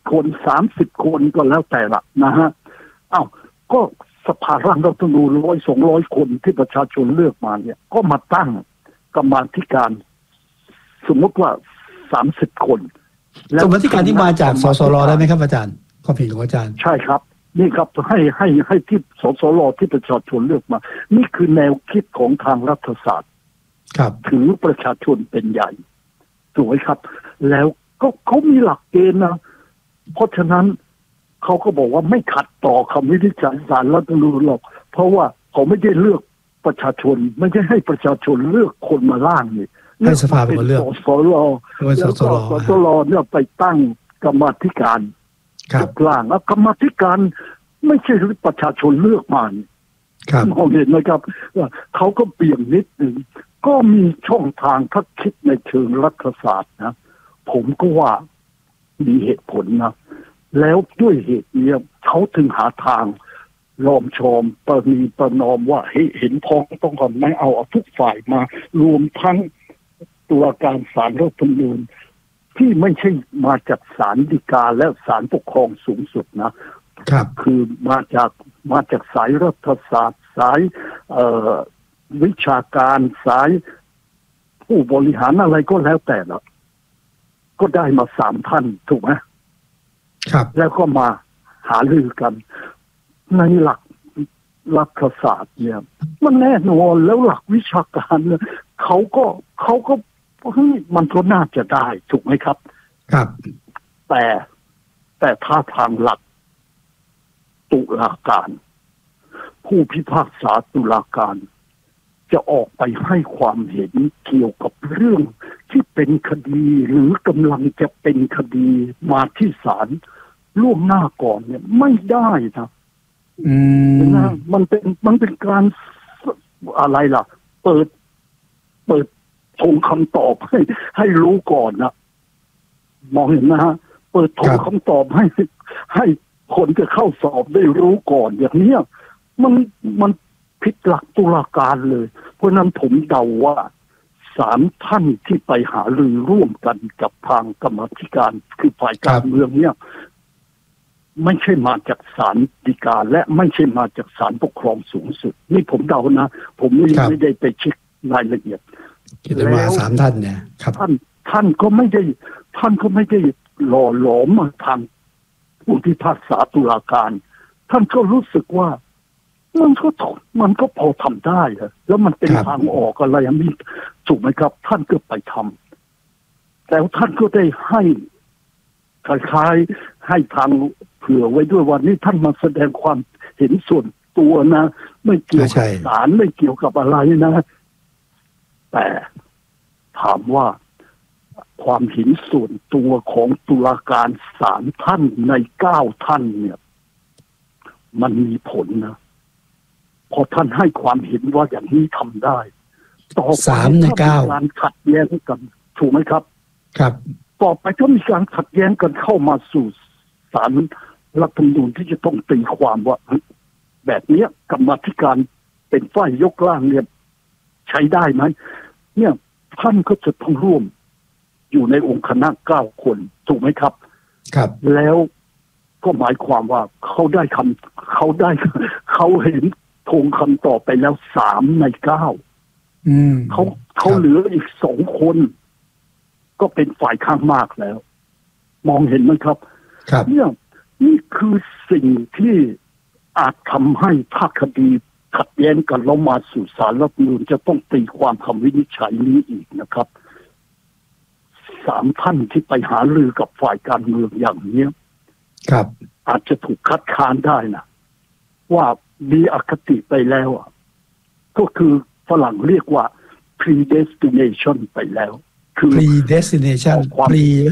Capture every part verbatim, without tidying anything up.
คนสามสิบคนก็แล้วแต่ละนะฮะอ้าวก็สภาร่างรัฐธรรมนูญร้อยสองร้อยคนที่ประชาชนเลือกมาเนี่ยก็มาตั้งกรรมาธิการสมมติว่าสามสิบคนกรรมาธิการที่มาจากสสรได้ไหมครับอาจารย์ความเห็นของอาจารย์ใช่ครับนี่ครับให้ให้ให้ที่สสรที่ประชาชนเลือกมานี่คือแนวคิดของทางรัฐศาสตร์ครับถือประชาชนเป็นใหญ่ถูกไหมครับแล้วก็เขามีหลักเกณฑ์นะเพราะฉะนั้นเขาก็บอกว่าไม่ขัดต่อคำวินิจฉัยศาลรัฐธรรมนูญหรอกเพราะว่าเขาไม่ได้เลือกประชาชนไม่ใช่ให้ประชาชนเลือกคนมาล่างนี่ให้สภาเป็นคนเลือกสสรแล้วก็สสรเนี่ยไปตั้งกรรมาธิการล่างแล้วกรรมาธิการไม่ใช่ประชาชนเลือกมาครับมองเห็นไหมครับเขาก็เบี่ยงนิดหนึ่งก็มีช่องทางถ้าคิดในเชิงรัฐศาสตร์นะผมก็ว่ามีเหตุผลนะแล้วด้วยเหตุนี้เขาถึงหาทางล้อมชอมประนีประนอมว่าเห็นพ้องต้องกันไม่เอาเอาทุกฝ่ายมารวมทั้งตุลาการศาลรัฐธรรมนูญที่ไม่ใช่มาจากศาลฎีกาและศาลปกครองสูงสุดนะครับคือมาจากมาจากสายรัฐศาสตร์สายวิชาการสายผู้บริหารอะไรก็แล้วแต่ละก็ได้มาสามท่านถูกไหมครับแล้วก็มาหารือกันในหลักรัฐศาสตร์เนี่ยมันแน่นอนแล้วหลักวิชาการเนี่ยเขาก็เขาก็เฮ้ยมันก็น่าจะได้ถูกไหมครับครับแต่แต่ถ้าทางหลักตุลาการผู้พิพากษาตุลาการจะออกไปให้ความเห็นเกี่ยวกับเรื่องที่เป็นคดีหรือกำลังจะเป็นคดีมาที่ศาลล่วงหน้าก่อนเนี่ยไม่ได้นะอืมนะมันเป็นมันเป็นการอะไรล่ะเปิดเปิดทงคำตอบให้ให้รู้ก่อนนะมองเห็นนะฮะเปิดทงคำตอบให้ให้คนจะเข้าสอบได้รู้ก่อนอย่างนี้มันมันผิดหลักตุลาการเลยเพราะนั้นผมเดาว่าสามท่านที่ไปหารือร่วมกันกับทางกรรมาธิการคือฝ่ายการเมืองเนี่ยไม่ใช่มาจากศาลฎีกาและไม่ใช่มาจากศาลปกครองสูงสุดนี่ผมเดานะผมไม่ไม่ได้ไปเช็ครายละเอียดแล้วสามท่านเนี่ยครับท่านท่านก็ไม่ได้ท่านก็ไม่ได้หล่อหลอมมาทางผู้พิพากษาตุลาการท่านก็รู้สึกว่ามันก็มันก็พอทำได้แล้วมันเป็นทางออกอะไรอย่างนี้ถูกไหมครับท่านก็ไปทำแต่ท่านก็ได้ให้คล้ายๆให้ทางเผื่อไว้ด้วยวันนี้ท่านมาแสดงความเห็นส่วนตัวนะไม่เกี่ยวกับศาลไม่เกี่ยวกับอะไรนะแต่ถามว่าความเห็นส่วนตัวของตุลาการศาลท่านในเก้าท่านเนี่ยมันมีผลนะพอท่านให้ความเห็นว่าอย่างนี้ทำได้ต่อไปถ้ามีการขัดแย้งกันถูกไหมครับครับต่อไปถ้ามีการขัดแย้งกันเข้ามาสู่ศาลรัฐธรรมนูญที่จะต้องตีความว่าแบบนี้กรรมาธิการเป็นฝ่ายยกร่างเนี่ยใช้ได้ไหมเนี่ยท่านก็จะต้องร่วมอยู่ในองค์คณะเก้าคนถูกไหมครับครับแล้วก็หมายความว่าเขาได้คำเขาได้เขาเห็นทงคำตอบไปแล้วสามในเก้าเขาเขาเหลืออีกสองคนก็เป็นฝ่ายข้างมากแล้วมองเห็นไหมครับเนี่ยนี่คือสิ่งที่อาจทำให้ถ้าคดีขัดแย้งกันแล้วมาสู่ศาลรัฐธรรมนูญจะต้องตีความคำวินิจฉัยนี้อีกนะครับสามท่านที่ไปหารือกับฝ่ายการเมืองอย่างนี้ครับอาจจะถูกคัดค้านได้นะว่ามีอคติไปแล้วก็คือฝรั่งเรียกว่า predestination ไปแล้วคือ predestination ความ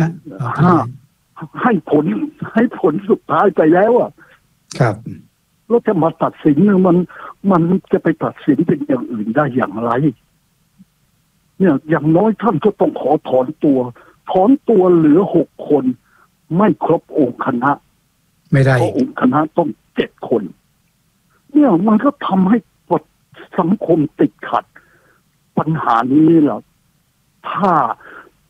ให้ผลให้ผลสุดท้ายไปแล้วอ่ะครับแล้วจะมาตัดสินมันมันจะไปตัดสินเป็นอย่างอื่นได้อย่างไรเนี่ยอย่างน้อยท่านก็ต้องขอถอนตัวถอนตัวเหลือหกคนไม่ครบองค์คณะไม่ได้เพราะองค์คณะต้องเจ็ดคนเนี่ยมันก็ทำให้สังคมติดขัดปัญหานี้แหละถ้า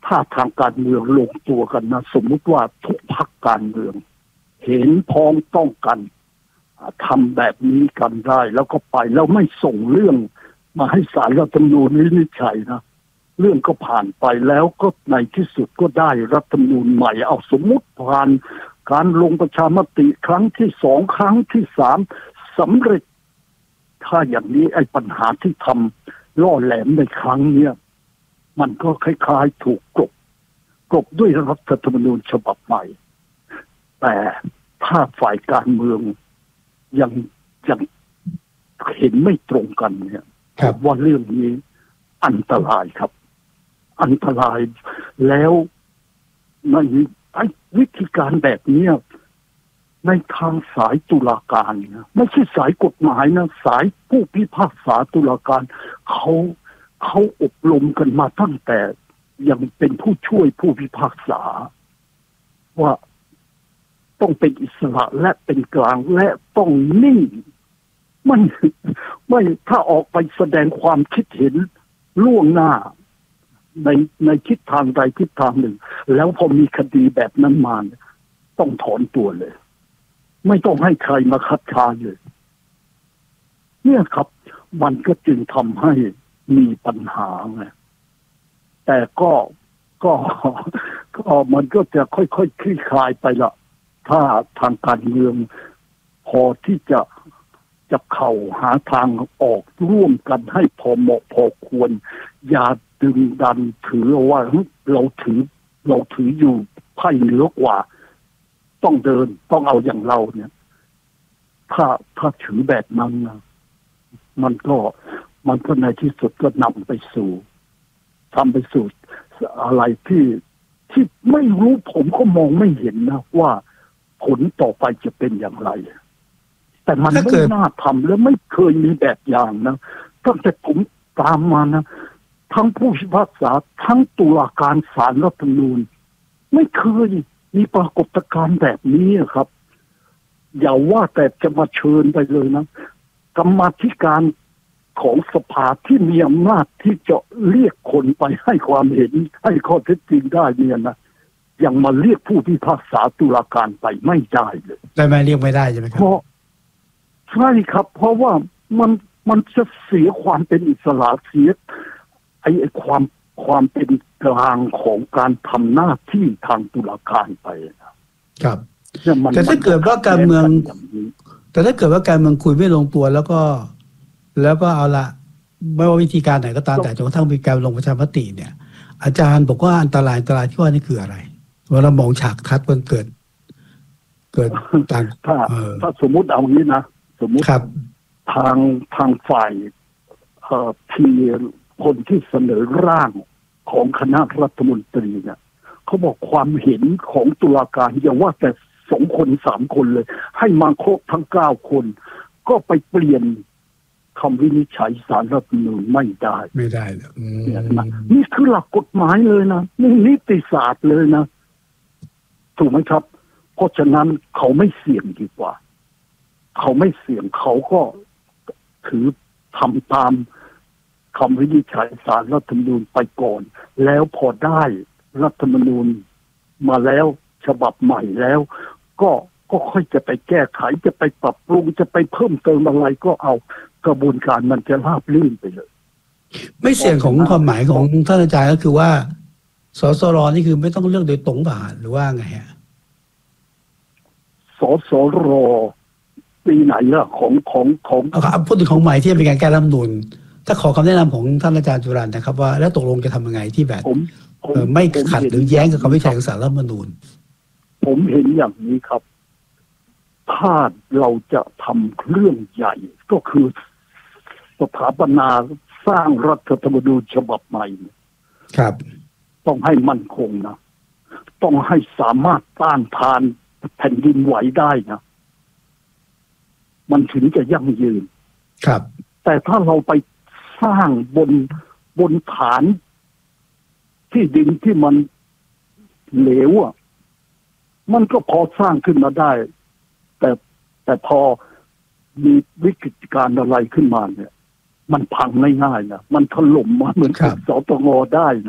ถ้าทางการเมืองลงตัวกันนะสมมุติว่าทุกพรรคการเมืองเห็นพ้องต้องกันทำแบบนี้กันได้แล้วก็ไปแล้วไม่ส่งเรื่องมาให้ศาลรัฐธรรมนูญวินิจฉัยนะเรื่องก็ผ่านไปแล้วก็ในที่สุดก็ได้รัฐธรรมนูญใหม่เอาสมมุติผ่านการลงประชามติครั้งที่สองครั้งที่สามสำเร็จถ้าอย่างนี้ไอ้ปัญหาที่ทำล่อแหลมในครั้งเนี้ยมันก็คล้ายๆถูกกลบกลบด้วยรัฐธรรมนูญฉบับใหม่แต่ถ้าฝ่ายการเมืองยังยังเห็นไม่ตรงกันเนี่ยผมว่าเรื่องนี้อันตรายครับอันตรายแล้วในไอ้วิธีการแบบนี้ในทางสายตุลาการนะไม่ใช่สายกฎหมายนะสายผู้พิพากษาตุลาการเขาเขาอบรมกันมาตั้งแต่ยังเป็นผู้ช่วยผู้พิพากษาว่าต้องเป็นอิสระและเป็นกลางและต้องนิ่งไม่ไม่ถ้าออกไปแสดงความคิดเห็นล่วงหน้าในในทิศทางใดทิศทางหนึ่งแล้วพอมีคดีแบบนั้นมาต้องถอนตัวเลยไม่ต้องให้ใครมาคัดค้านเลยเนี่ยครับมันก็จึงทำให้มีปัญหาไงแต่ก็ก็ก็มันก็จะค่อยๆ ค, คลี่คลายไปละถ้าทางการเมืองพอที่จะจะเข้าหาทางออกร่วมกันให้พอเหมาะพอควรอย่าดึงดันถือว่าเราถือเราถืออยู่ไพ่เหนือกว่าต้องเดินต้องเอาอย่างเราเนี่ยถ้าถ้าถือแบบนั้นนะมันก็มันก็ในที่สุดก็นำไปสู่ทำไปสู่อะไรที่ที่ไม่รู้ผมก็มองไม่เห็นนะว่าผลต่อไปจะเป็นอย่างไรแต่มันไม่น่าทำและไม่เคยมีแบบอย่างนะตั้งแต่ผมตามมานะทั้งผู้พิพากษาทั้งตุลาการศาลรัฐธรรมนูญไม่เคยมีปรากฏการณ์แบบนี้ครับอย่าว่าแต่จะมาเชิญไปเลยนะกรรมาธิการของสภาที่มีอำนาจที่จะเรียกคนไปให้ความเห็นให้ข้อเท็จจริงได้เนี่ยนะยังมาเรียกผู้พิพากษาตุลาการไปไม่ได้เลยได้ไหมเรียกไม่ได้ใช่ไหมครับเพราะใช่ครับเพราะว่ามันมันจะเสียความเป็นอิสระเสียไอ้ความความเป็นกลางของการทำหน้าที่ทางตุลาการไปครับแต่ถ้าเกิดว่าการเมืองแต่ถ้าเกิดว่าการเมืองคุยไม่ลงตัวแล้วก็แล้วก็เอาละไม่ว่าวิธีการไหนก็ตามแต่จนกระทั่งมีการลงประชามติเนี่ยอาจารย์บอกว่าอันตรายอันตรายที่ว่านี่คืออะไรว่าเรามองฉากทัศน์มันเกิดเกิดต่างถ้าถ้าสมมุติเอางี้นะสมมุติทางทางฝ่ายเอ่อที่คนที่เสนอร่างของคณะรัฐมนตรีเนี่ยเขาบอกความเห็นของตุลาการอย่าว่าแต่สองคนสามคนเลยให้มาครบทั้งเก้าคนก็ไปเปลี่ยนคำวินิจฉัยศาลรัฐธรรมนูญไม่ได้ไม่ได้เลยนี่คือหลักกฎหมายเลยนะนี่นิติศาสตร์เลยนะถูกไหมครับเพราะฉะนั้นเขาไม่เสี่ยงดีกว่าเขาไม่เสี่ยงเขาก็ถือทำตามคำวินิจฉัยศาลรัฐธรรมนูญไปก่อนแล้วพอได้รัฐธรรมนูญมาแล้วฉบับใหม่แล้วก็ก็ค่อยจะไปแก้ไขจะไปปรับปรุงจะไปเพิ่มเติมอะไรก็เอากระบวนการมันจะราบรื่นไปเลยไม่เสี่ยงของความหมายของท่านอาจารย์ก็คือว่าสสรนี่คือไม่ต้องเลือกโดยตรงผ่านหรือว่าไงฮะสสรปีไหนล่ะของของของเอาพูดถึงของใหม่ที่เป็นการแก้รัฐธรรมนูญถ้าขอคำแนะนำของท่านอาจารย์จุรันนะครับว่าแล้วตกลงจะทำยังไงที่แบบไม่ขัดหรือแย้งกับคำวินิจฉัยของศาลรัฐธรรมนูญผมเห็นอย่างนี้ครับถ้าเราจะทำเรื่องใหญ่ก็คือสถาปนาสร้างรัฐธรรมนูญฉบับใหม่ครับต้องให้มั่นคงนะต้องให้สามารถต้านทานแผ่นดินไหวได้นะมันถึงจะยั่งยืนครับแต่ถ้าเราไปสร้างบนบนฐานที่ดินที่มันเหลวอ่ะมันก็พอสร้างขึ้นมาได้แต่แต่พอมีวิกฤตการณ์อะไรขึ้นมาเนี่ยมันพังง่ายๆนะมันถล่มมาเหมือนกับสตงได้นะ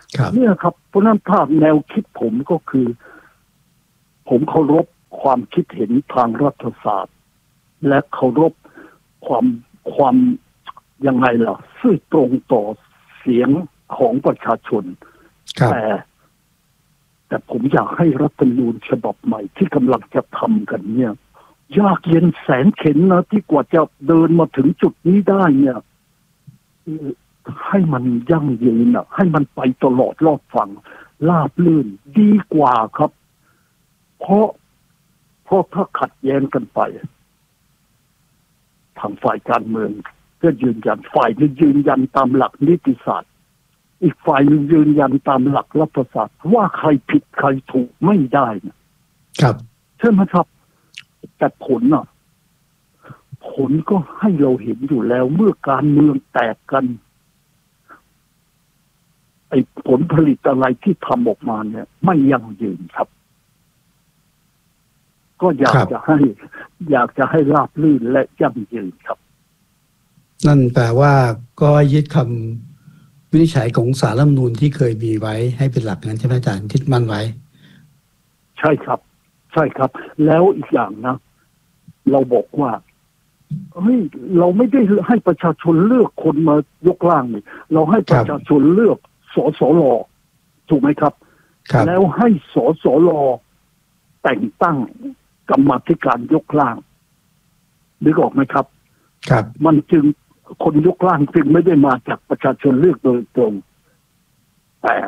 เนี่ยครับเพราะนั้นภาพแนวคิดผมก็คือ ผมเคารพความคิดเห็นทางรัฐศาสตร์และเคารพความความยังไงล่ะซื่อตรงต่อเสียงของประชาชนแต่แต่ผมอยากให้รัฐธรรมนูญฉบับใหม่ที่กำลังจะทำกันเนี่ยยากเย็นแสนเข็ญนะที่กว่าจะเดินมาถึงจุดนี้ได้เนี่ยให้มันยั่งยืนนะให้มันไปตลอดรอดฝั่งราบลื่นดีกว่าครับเพราะเพราะถ้าขัดแย้งกันไปทางฝ่ายการเมืองก็ยืนยันฝ่ายนึงยืนยันตามหลักนิติศาสตร์อีกฝ่ายนึงยืนยันตามหลักรัฐศาสตร์ว่าใครผิดใครถูกไม่ได้นะครับใช่ไหมครับแต่ผลน่ะผลก็ให้เราเห็นอยู่แล้วเมื่อการเมืองแตกกันไอ้ผลผลิตอะไรที่ทำออกมาเนี่ยไม่ยั่งยืนครับก็อยากจะให้อยากจะให้ราบรื่นและยั่งยืนครับนั่นแปลว่าก็ยึดคำวินิจฉัยของศาลรัฐธรรมนูญที่เคยมีไว้ให้เป็นหลักนั้นใช่ไหมอาจารย์ยึดมั่นไว้ใช่ครับใช่ครับแล้วอีกอย่างนะเราบอกว่าเฮ้ยเราไม่ได้ให้ประชาชนเลือกคนมายกร่างนี่เราให้ประชาชนเลือกสสรถูกไหมครับแล้วให้สสรแต่งตั้งกรรมาธิการยกร่างนึกออกไหมครับครับมันจึงคนยกร่างจึงไม่ได้มาจากประชาชนเลือกโดยตรงแต่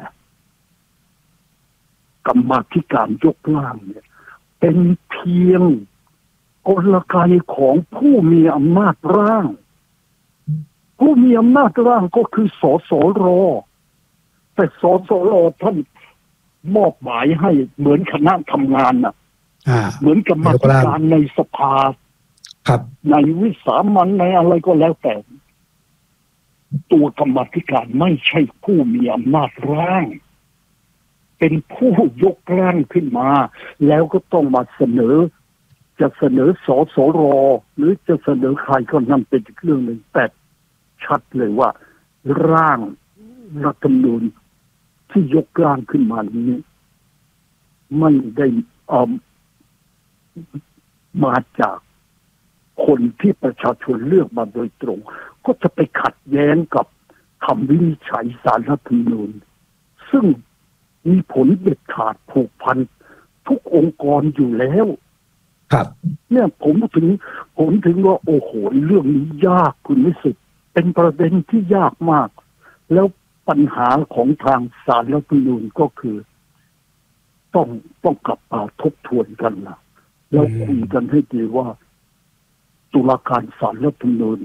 กรรมาธิการยกร่างเนี่ยเป็นเพียงกลไกของผู้มีอำนาจร่างผู้มีอำนาจร่างก็คือสสรแต่สสรท่านมอบหมายให้เหมือนคณะทำงานน่ะเหมือนกรรมาธิการในสภาในวิสามัญในอะไรก็แล้วแต่ตัวกรรมาธิการไม่ใช่ผู้มีอำนาจร่างเป็นผู้ยกร่างขึ้นมาแล้วก็ต้องมาเสนอจะเสนอสสรหรือจะเสนอใครก็นั่นเป็นเรื่องหนึ่งแต่ชัดเลยว่าร่างรัฐธรรมนูญที่ยกร่างขึ้นมานี้ไม่ได้เอามาจากคนที่ประชาชนเลือกมาโดยตรงก็จะไปขัดแย้งกับคำวินิจฉัยศาลรัฐธรรมนูญซึ่งมีผลเด็ดขาดผูกพันทุกองค์กรอยู่แล้วครับเนี่ยผมถึงผมถึงว่าโอ้โหเรื่องนี้ยากคุณวิสุทธิ์เป็นประเด็นที่ยากมากแล้วปัญหาของทางศาลรัฐธรรมนูญก็คือต้องต้องกลับมาทบทวนกันนะแล้วคุยกันให้ดีว่าตุลาการศาลรัฐธรรมนูญ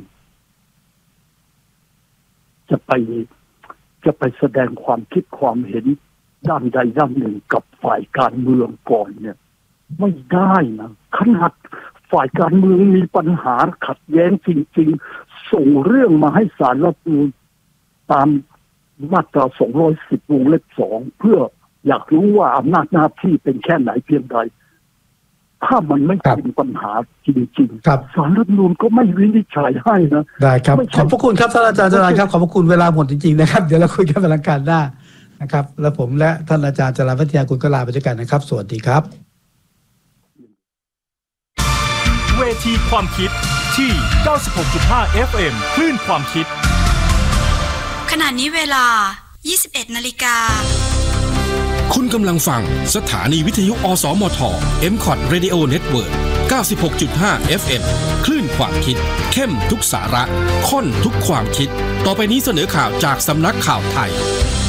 จะไปจะไปแสดงความคิดความเห็นด้านใดด้านหนึ่งกับฝ่ายการเมืองก่อนเนี่ยไม่ได้นะขนาดฝ่ายการเมืองมีปัญหาขัดแย้งจริงๆส่งเรื่องมาให้ศาลรัฐธรรมนูญตามมาตราสองร้อยสิบวงเล็บสองเพื่ออยากรู้ว่าอำนาจหน้าที่เป็นแค่ไหนเพียงใดถ้ามันไม่เป็นปัญหาจริงๆศาลรัฐธรรมนูญก็ไม่วินิจฉัยให้นะได้ครับขอบพระคุณครับท่านอาจารย์จรัญครับขอบพระคุณเวลาหมดจริงๆนะครับเดี๋ยวเราคุยกันวันอังคารหน้านะครับแล้วผมและท่านอาจารย์จรัญวิทยากุลก็ลาไปด้วยกันนะครับสวัสดีครับเวทีความคิดที่ เก้าสิบหกจุดห้า เอฟ เอ็ม คลื่นความคิดขณะนี้เวลา ยี่สิบเอ็ดนาฬิกาคุณกำลังฟังสถานีวิทยุอสมท เอ็ม คอท Radio Network เก้าสิบหกจุดห้า เอฟ เอ็ม คลื่นความคิดเข้มทุกสาระข้นทุกความคิดต่อไปนี้เสนอข่าวจากสำนักข่าวไทย